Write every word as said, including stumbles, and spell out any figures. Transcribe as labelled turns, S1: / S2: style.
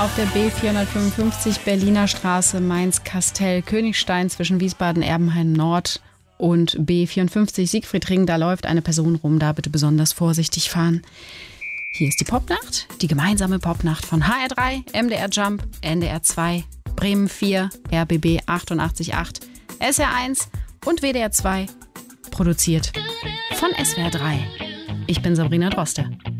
S1: auf der B vierhundertfünfundfünfzig Berliner Straße Mainz-Kastell-Königstein zwischen Wiesbaden-Erbenheim-Nord und B vierundfünfzig Siegfriedring. Da läuft eine Person rum, da bitte besonders vorsichtig fahren. Hier ist die Popnacht, die gemeinsame Popnacht von H R drei, M D R Jump, N D R zwei, Bremen vier, R B B achtundachtzig Komma acht, S R eins und W D R zwei. Produziert von S W R drei. Ich bin Sabrina Droste.